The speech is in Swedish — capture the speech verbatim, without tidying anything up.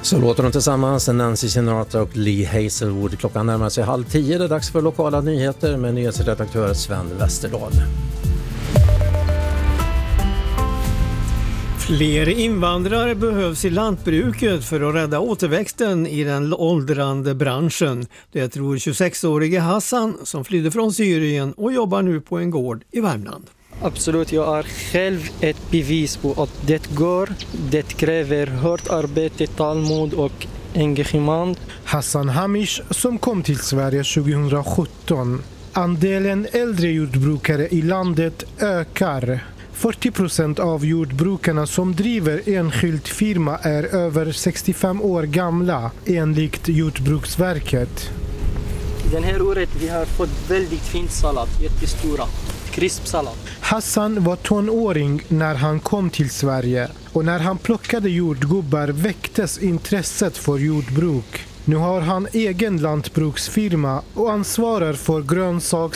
Så låter de tillsammans, Nancy Sinatra och Lee Hazelwood. Klockan närmar sig halv tio. Det är dags för lokala nyheter med nyhetsredaktör Sven Westerdahl. Fler invandrare behövs i lantbruket för att rädda återväxten i den åldrande branschen. Det tror tjugosexårige Hassan som flydde från Syrien och jobbar nu på en gård i Värmland. Absolut, jag är själv ett bevis på att det går. Det kräver hårt arbete, tålamod och engagemang. Hassan Hamish som kom till Sverige tjugosjutton. Andelen äldre jordbrukare i landet ökar. fyrtio procent av jordbrukarna som driver enskild firma är över sextiofem år gamla, enligt Jordbruksverket. Den här året vi har fått väldigt fin sallad, jättestora, krispsallad. Hassan var tonåring när han kom till Sverige och när han plockade jordgubbar väcktes intresset för jordbruk. Nu har han egen lantbruksfirma och ansvarar för grönsaks-,